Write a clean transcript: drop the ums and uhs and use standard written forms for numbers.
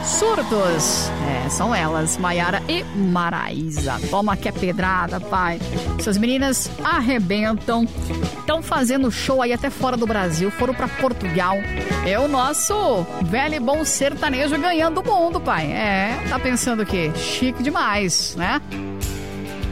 Surtos. São elas, Maiara e Maraísa. Toma que é pedrada, pai. Essas meninas arrebentam. Estão fazendo show aí até fora do Brasil. Foram pra Portugal. É o nosso velho e bom sertanejo ganhando o mundo, pai. Tá pensando o quê? Chique demais, né?